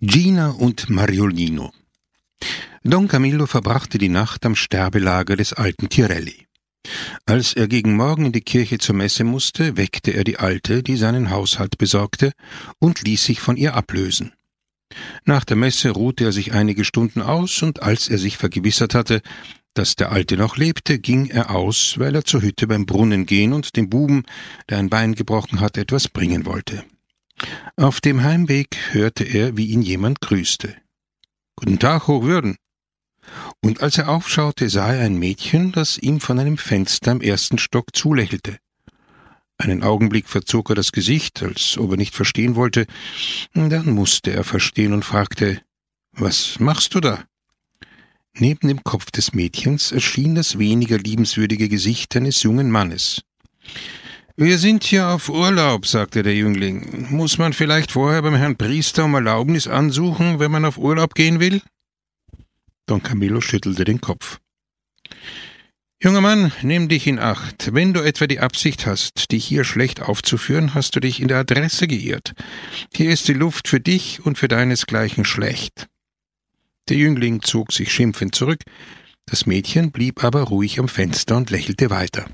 Gina und Mariolino. Don Camillo verbrachte die Nacht am Sterbelager des alten Tirelli. Als er gegen Morgen in die Kirche zur Messe musste, weckte er die Alte, die seinen Haushalt besorgte, und ließ sich von ihr ablösen. Nach der Messe ruhte er sich einige Stunden aus, und als er sich vergewissert hatte, dass der Alte noch lebte, ging er aus, weil er zur Hütte beim Brunnen gehen und dem Buben, der ein Bein gebrochen hatte, etwas bringen wollte. Auf dem Heimweg hörte er, wie ihn jemand grüßte. »Guten Tag, Hochwürden!« Und als er aufschaute, sah er ein Mädchen, das ihm von einem Fenster im ersten Stock zulächelte. Einen Augenblick verzog er das Gesicht, als ob er nicht verstehen wollte. Dann musste er verstehen und fragte, »Was machst du da?« Neben dem Kopf des Mädchens erschien das weniger liebenswürdige Gesicht eines jungen Mannes. »Wir sind hier auf Urlaub«, sagte der Jüngling. »Muss man vielleicht vorher beim Herrn Priester um Erlaubnis ansuchen, wenn man auf Urlaub gehen will?« Don Camillo schüttelte den Kopf. »Junger Mann, nimm dich in Acht. Wenn du etwa die Absicht hast, dich hier schlecht aufzuführen, hast du dich in der Adresse geirrt. Hier ist die Luft für dich und für deinesgleichen schlecht.« Der Jüngling zog sich schimpfend zurück, das Mädchen blieb aber ruhig am Fenster und lächelte weiter.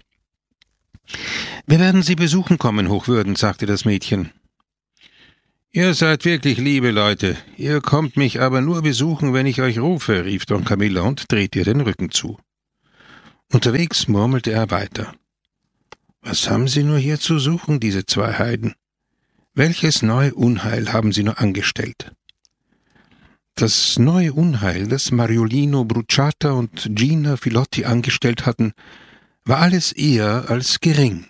»Wir werden Sie besuchen kommen, Hochwürden«, sagte das Mädchen. »Ihr seid wirklich liebe Leute. Ihr kommt mich aber nur besuchen, wenn ich euch rufe«, rief Don Camillo und drehte ihr den Rücken zu. Unterwegs murmelte er weiter. »Was haben Sie nur hier zu suchen, diese zwei Heiden? Welches neue Unheil haben Sie nur angestellt?« Das neue Unheil, das Mariolino Bruciata und Gina Filotti angestellt hatten, war alles eher als gering.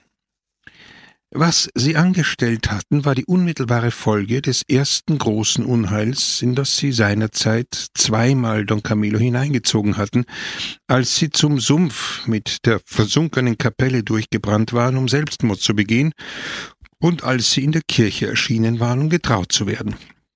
Was sie angestellt hatten, war die unmittelbare Folge des ersten großen Unheils, in das sie seinerzeit zweimal Don Camillo hineingezogen hatten, als sie zum Sumpf mit der versunkenen Kapelle durchgebrannt waren, um Selbstmord zu begehen, und als sie in der Kirche erschienen waren, um getraut zu werden.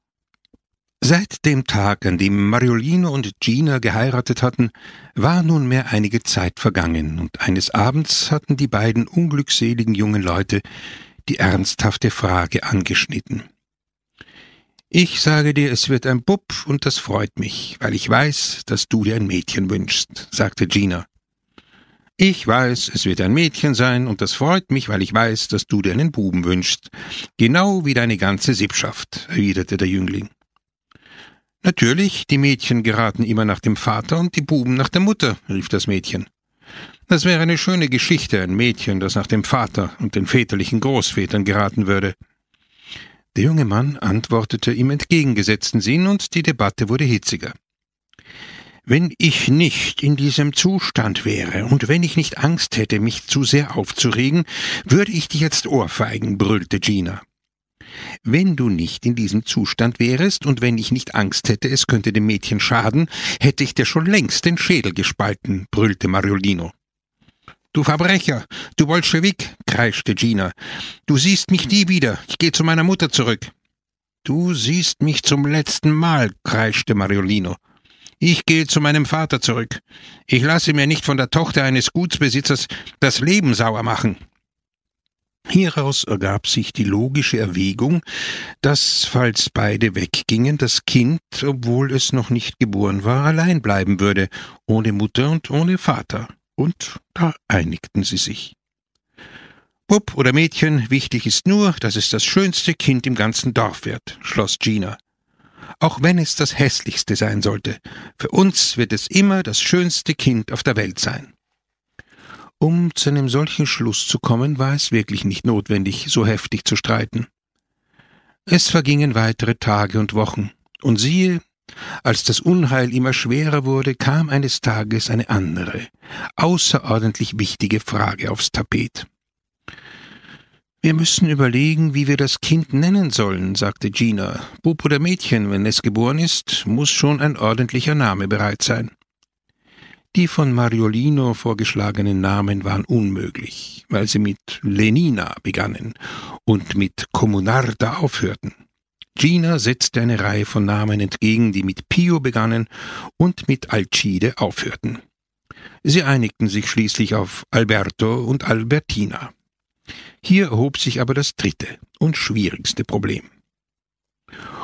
Seit dem Tag, an dem Mariolino und Gina geheiratet hatten, war nunmehr einige Zeit vergangen, und eines Abends hatten die beiden unglückseligen jungen Leute die ernsthafte Frage angeschnitten. »Ich sage dir, es wird ein Bub, und das freut mich, weil ich weiß, dass du dir ein Mädchen wünschst«, sagte Gina. »Ich weiß, es wird ein Mädchen sein, und das freut mich, weil ich weiß, dass du dir einen Buben wünschst, genau wie deine ganze Sippschaft«, erwiderte der Jüngling. »Natürlich, die Mädchen geraten immer nach dem Vater und die Buben nach der Mutter«, rief das Mädchen. »Das wäre eine schöne Geschichte, ein Mädchen, das nach dem Vater und den väterlichen Großvätern geraten würde.« Der junge Mann antwortete im entgegengesetzten Sinn, und die Debatte wurde hitziger. »Wenn ich nicht in diesem Zustand wäre und wenn ich nicht Angst hätte, mich zu sehr aufzuregen, würde ich dich jetzt ohrfeigen«, brüllte Gina. »Wenn du nicht in diesem Zustand wärest und wenn ich nicht Angst hätte, es könnte dem Mädchen schaden, hätte ich dir schon längst den Schädel gespalten«, brüllte Mariolino. »Du Verbrecher, du Bolschewik«, kreischte Gina. »Du siehst mich nie wieder, ich gehe zu meiner Mutter zurück.« »Du siehst mich zum letzten Mal«, kreischte Mariolino. »Ich gehe zu meinem Vater zurück. Ich lasse mir nicht von der Tochter eines Gutsbesitzers das Leben sauer machen.« Hieraus ergab sich die logische Erwägung, dass, falls beide weggingen, das Kind, obwohl es noch nicht geboren war, allein bleiben würde, ohne Mutter und ohne Vater. Und da einigten sie sich. »Bub oder Mädchen, wichtig ist nur, dass es das schönste Kind im ganzen Dorf wird«, schloss Gina. »Auch wenn es das hässlichste sein sollte, für uns wird es immer das schönste Kind auf der Welt sein.« Um zu einem solchen Schluss zu kommen, war es wirklich nicht notwendig, so heftig zu streiten. Es vergingen weitere Tage und Wochen, und siehe, als das Unheil immer schwerer wurde, kam eines Tages eine andere, außerordentlich wichtige Frage aufs Tapet. »Wir müssen überlegen, wie wir das Kind nennen sollen«, sagte Gina. »Bub oder Mädchen, wenn es geboren ist, muss schon ein ordentlicher Name bereit sein.« Die von Mariolino vorgeschlagenen Namen waren unmöglich, weil sie mit Lenina begannen und mit Comunarda aufhörten. Gina setzte eine Reihe von Namen entgegen, die mit Pio begannen und mit Alcide aufhörten. Sie einigten sich schließlich auf Alberto und Albertina. Hier erhob sich aber das dritte und schwierigste Problem.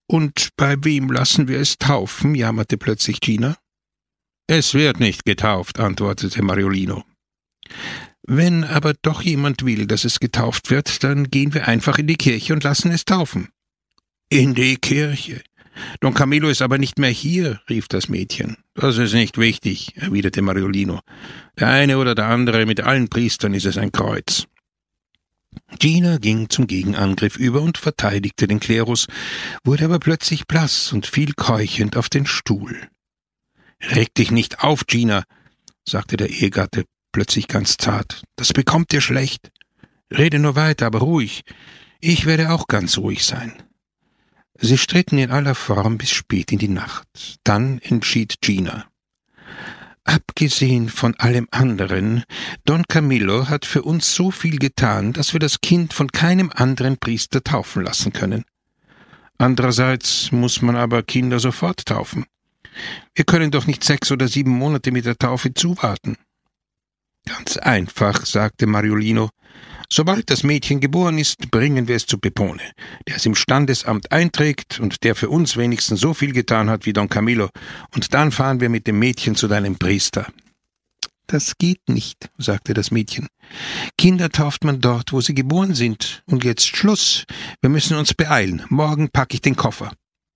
»Und bei wem lassen wir es taufen?« jammerte plötzlich Gina. »Es wird nicht getauft«, antwortete Mariolino. »Wenn aber doch jemand will, dass es getauft wird, dann gehen wir einfach in die Kirche und lassen es taufen.« »In die Kirche? Don Camillo ist aber nicht mehr hier«, rief das Mädchen. »Das ist nicht wichtig«, erwiderte Mariolino. »Der eine oder der andere, mit allen Priestern ist es ein Kreuz.« Gina ging zum Gegenangriff über und verteidigte den Klerus, wurde aber plötzlich blass und fiel keuchend auf den Stuhl. »Reg dich nicht auf, Gina«, sagte der Ehegatte plötzlich ganz zart. »Das bekommt dir schlecht. Rede nur weiter, aber ruhig. Ich werde auch ganz ruhig sein.« Sie stritten in aller Form bis spät in die Nacht. Dann entschied Gina. »Abgesehen von allem anderen, Don Camillo hat für uns so viel getan, dass wir das Kind von keinem anderen Priester taufen lassen können. Andererseits muss man aber Kinder sofort taufen. Wir können doch nicht 6 oder 7 Monate mit der Taufe zuwarten.« »Ganz einfach«, sagte Mariolino. »Sobald das Mädchen geboren ist, bringen wir es zu Pepone, der es im Standesamt einträgt und der für uns wenigstens so viel getan hat wie Don Camillo, und dann fahren wir mit dem Mädchen zu deinem Priester.« »Das geht nicht«, sagte das Mädchen. »Kinder tauft man dort, wo sie geboren sind. Und jetzt Schluss. Wir müssen uns beeilen. Morgen packe ich den Koffer.«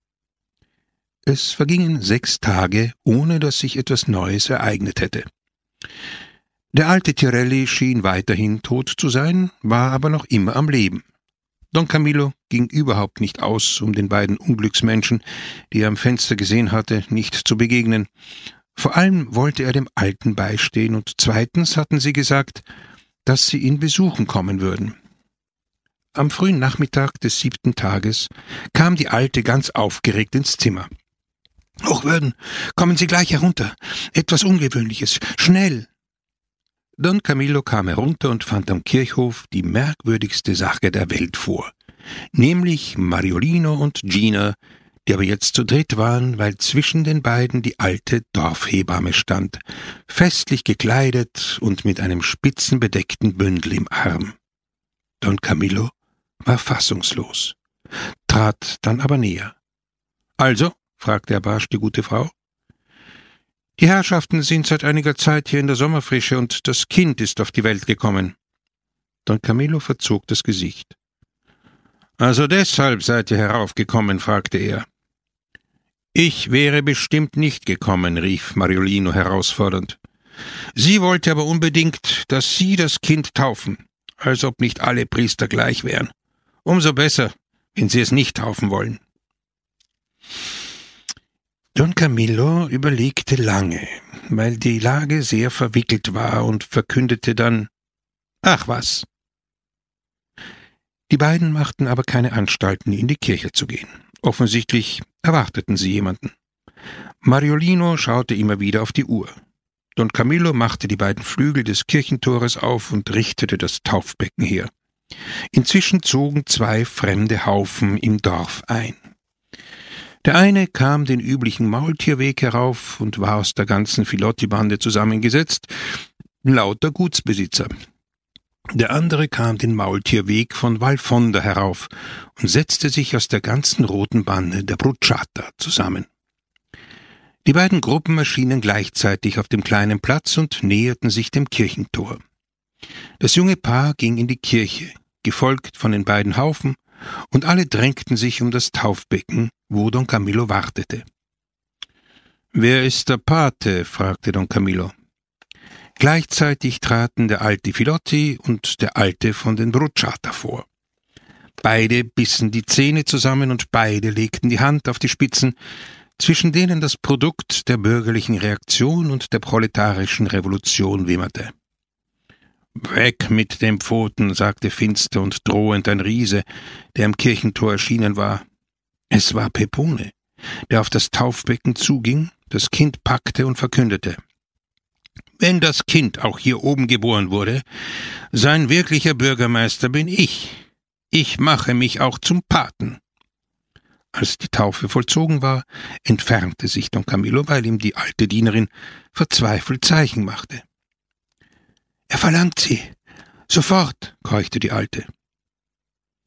Es vergingen 6 Tage, ohne dass sich etwas Neues ereignet hätte. Der alte Tirelli schien weiterhin tot zu sein, war aber noch immer am Leben. Don Camillo ging überhaupt nicht aus, um den beiden Unglücksmenschen, die er am Fenster gesehen hatte, nicht zu begegnen. Vor allem wollte er dem Alten beistehen, und zweitens hatten sie gesagt, dass sie ihn besuchen kommen würden. Am frühen Nachmittag des 7. Tages kam die Alte ganz aufgeregt ins Zimmer. »Hochwürden, kommen Sie gleich herunter. Etwas Ungewöhnliches. Schnell!« Don Camillo kam herunter und fand am Kirchhof die merkwürdigste Sache der Welt vor, nämlich Mariolino und Gina, die aber jetzt zu dritt waren, weil zwischen den beiden die alte Dorfhebamme stand, festlich gekleidet und mit einem spitzenbedeckten Bündel im Arm. Don Camillo war fassungslos, trat dann aber näher. »Also?« fragte er barsch die gute Frau. »Die Herrschaften sind seit einiger Zeit hier in der Sommerfrische und das Kind ist auf die Welt gekommen.« Don Camillo verzog das Gesicht. »Also deshalb seid ihr heraufgekommen?« fragte er. »Ich wäre bestimmt nicht gekommen«, rief Mariolino herausfordernd. »Sie wollte aber unbedingt, dass Sie das Kind taufen, als ob nicht alle Priester gleich wären. Umso besser, wenn Sie es nicht taufen wollen.« Don Camillo überlegte lange, weil die Lage sehr verwickelt war, und verkündete dann: »Ach was!« Die beiden machten aber keine Anstalten, in die Kirche zu gehen. Offensichtlich erwarteten sie jemanden. Mariolino schaute immer wieder auf die Uhr. Don Camillo machte die beiden Flügel des Kirchentores auf und richtete das Taufbecken her. Inzwischen zogen 2 fremde Haufen im Dorf ein. Der eine kam den üblichen Maultierweg herauf und war aus der ganzen Filotti-Bande zusammengesetzt, lauter Gutsbesitzer. Der andere kam den Maultierweg von Valfonda herauf und setzte sich aus der ganzen roten Bande der Bruciata zusammen. Die beiden Gruppen erschienen gleichzeitig auf dem kleinen Platz und näherten sich dem Kirchentor. Das junge Paar ging in die Kirche, gefolgt von den beiden Haufen, und alle drängten sich um das Taufbecken, wo Don Camillo wartete. »Wer ist der Pate?« fragte Don Camillo. Gleichzeitig traten der alte Filotti und der alte von den Bruciata vor. Beide bissen die Zähne zusammen und beide legten die Hand auf die Spitzen, zwischen denen das Produkt der bürgerlichen Reaktion und der proletarischen Revolution wimmerte. »Weg mit den Pfoten«, sagte finster und drohend ein Riese, der am Kirchentor erschienen war. Es war Pepone, der auf das Taufbecken zuging, das Kind packte und verkündete: »Wenn das Kind auch hier oben geboren wurde, sein wirklicher Bürgermeister bin ich. Ich mache mich auch zum Paten.« Als die Taufe vollzogen war, entfernte sich Don Camillo, weil ihm die alte Dienerin verzweifelt Zeichen machte. »Er verlangt sie. Sofort«, keuchte die Alte.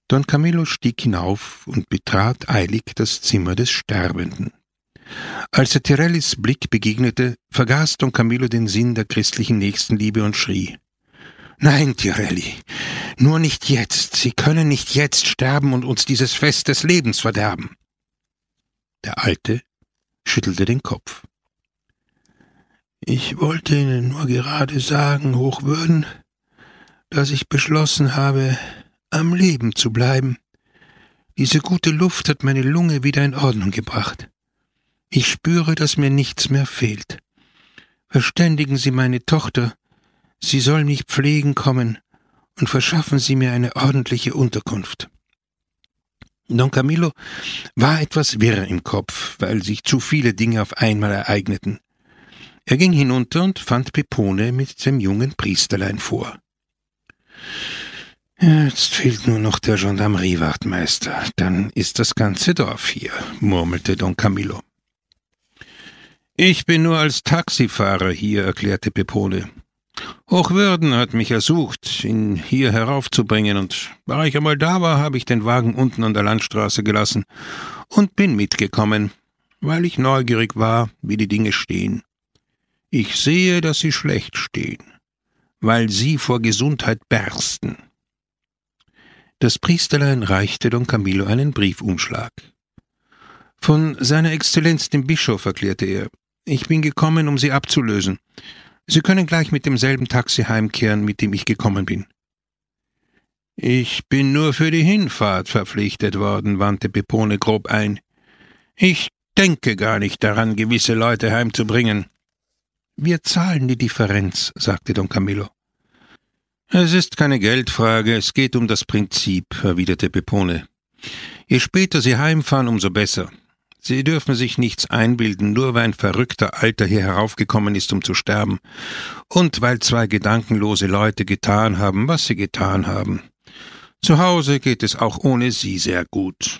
Don Camillo stieg hinauf und betrat eilig das Zimmer des Sterbenden. Als er Tirellis Blick begegnete, vergaß Don Camillo den Sinn der christlichen Nächstenliebe und schrie: »Nein, Tirelli, nur nicht jetzt. Sie können nicht jetzt sterben und uns dieses Fest des Lebens verderben.« Der Alte schüttelte den Kopf. »Ich wollte Ihnen nur gerade sagen, Hochwürden, dass ich beschlossen habe, am Leben zu bleiben. Diese gute Luft hat meine Lunge wieder in Ordnung gebracht. Ich spüre, dass mir nichts mehr fehlt. Verständigen Sie meine Tochter, sie soll mich pflegen kommen, und verschaffen Sie mir eine ordentliche Unterkunft.« Don Camillo war etwas wirr im Kopf, weil sich zu viele Dinge auf einmal ereigneten. Er ging hinunter und fand Pepone mit dem jungen Priesterlein vor. »Jetzt fehlt nur noch der Gendarmeriewachtmeister, dann ist das ganze Dorf hier«, murmelte Don Camillo. »Ich bin nur als Taxifahrer hier«, erklärte Pepone. »Hochwürden hat mich ersucht, ihn hier heraufzubringen, und da ich einmal da war, habe ich den Wagen unten an der Landstraße gelassen und bin mitgekommen, weil ich neugierig war, wie die Dinge stehen. Ich sehe, dass sie schlecht stehen, weil sie vor Gesundheit bersten.« Das Priesterlein reichte Don Camillo einen Briefumschlag. »Von seiner Exzellenz dem Bischof«, erklärte er. »Ich bin gekommen, um Sie abzulösen. Sie können gleich mit demselben Taxi heimkehren, mit dem ich gekommen bin.« »Ich bin nur für die Hinfahrt verpflichtet worden«, wandte Pepone grob ein. »Ich denke gar nicht daran, gewisse Leute heimzubringen.« »Wir zahlen die Differenz«, sagte Don Camillo. »Es ist keine Geldfrage, es geht um das Prinzip«, erwiderte Pepone. »Je später Sie heimfahren, umso besser. Sie dürfen sich nichts einbilden, nur weil ein verrückter Alter hier heraufgekommen ist, um zu sterben, und weil zwei gedankenlose Leute getan haben, was sie getan haben. Zu Hause geht es auch ohne Sie sehr gut.«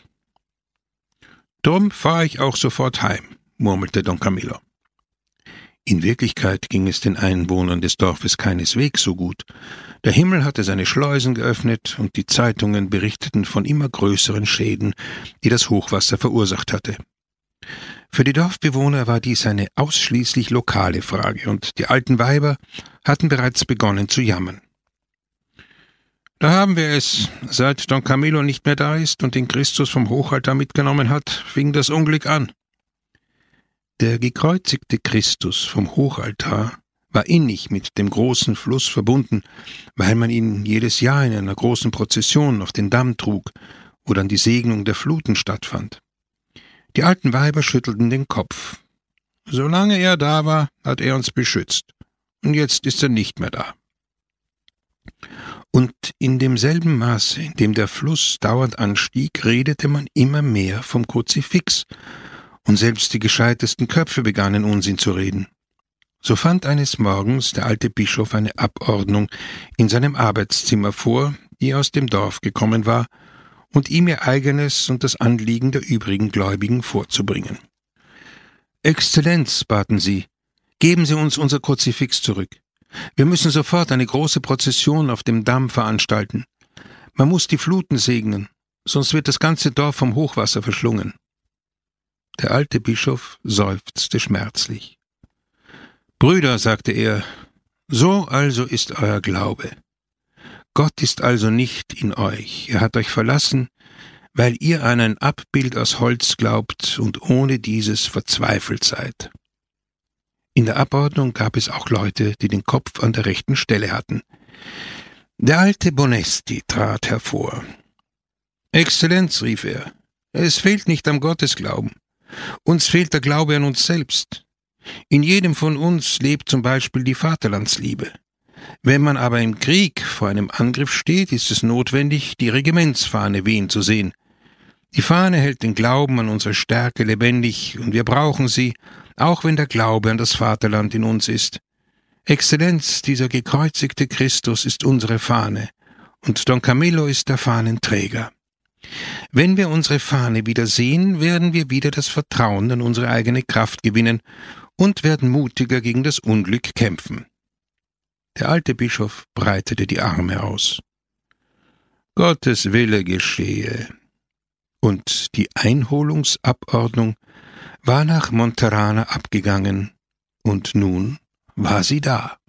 »Drum fahre ich auch sofort heim«, murmelte Don Camillo. In Wirklichkeit ging es den Einwohnern des Dorfes keineswegs so gut. Der Himmel hatte seine Schleusen geöffnet, und die Zeitungen berichteten von immer größeren Schäden, die das Hochwasser verursacht hatte. Für die Dorfbewohner war dies eine ausschließlich lokale Frage, und die alten Weiber hatten bereits begonnen zu jammern. »Da haben wir es. Seit Don Camillo nicht mehr da ist und den Christus vom Hochaltar mitgenommen hat, fing das Unglück an.« Der gekreuzigte Christus vom Hochaltar war innig mit dem großen Fluss verbunden, weil man ihn jedes Jahr in einer großen Prozession auf den Damm trug, wo dann die Segnung der Fluten stattfand. Die alten Weiber schüttelten den Kopf. Solange er da war, hat er uns beschützt, und jetzt ist er nicht mehr da. Und in demselben Maße, in dem der Fluss dauernd anstieg, redete man immer mehr vom Kruzifix, und selbst die gescheitesten Köpfe begannen Unsinn zu reden. So fand eines Morgens der alte Bischof eine Abordnung in seinem Arbeitszimmer vor, die aus dem Dorf gekommen war, und ihm ihr eigenes und das Anliegen der übrigen Gläubigen vorzubringen. »Exzellenz«, baten sie, »geben Sie uns unser Kruzifix zurück. Wir müssen sofort eine große Prozession auf dem Damm veranstalten. Man muss die Fluten segnen, sonst wird das ganze Dorf vom Hochwasser verschlungen.« Der alte Bischof seufzte schmerzlich. »Brüder«, sagte er, »so also ist euer Glaube. Gott ist also nicht in euch, er hat euch verlassen, weil ihr an ein Abbild aus Holz glaubt und ohne dieses verzweifelt seid.« In der Abordnung gab es auch Leute, die den Kopf an der rechten Stelle hatten. Der alte Bonesti trat hervor. »Exzellenz«, rief er, »es fehlt nicht am Gottesglauben. Uns fehlt der Glaube an uns selbst. In jedem von uns lebt zum Beispiel die Vaterlandsliebe. Wenn man aber im Krieg vor einem Angriff steht, ist es notwendig, die Regimentsfahne wehen zu sehen. Die Fahne hält den Glauben an unsere Stärke lebendig, und wir brauchen sie, auch wenn der Glaube an das Vaterland in uns ist. Exzellenz, dieser gekreuzigte Christus ist unsere Fahne, und Don Camillo ist der Fahnenträger. Wenn wir unsere Fahne wieder sehen, werden wir wieder das Vertrauen an unsere eigene Kraft gewinnen und werden mutiger gegen das Unglück kämpfen.« Der alte Bischof breitete die Arme aus. Gottes Wille geschehe. Und die Einholungsabordnung war nach Monterana abgegangen, und nun war sie da.